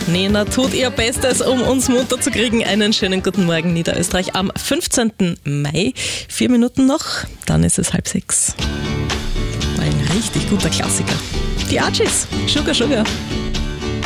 Nena tut ihr Bestes, um uns munter zu kriegen. Einen schönen guten Morgen, Niederösterreich, am 15. Mai. 4 Minuten noch, dann ist es 5:30. Ein richtig guter Klassiker. Die Archies, Sugar Sugar.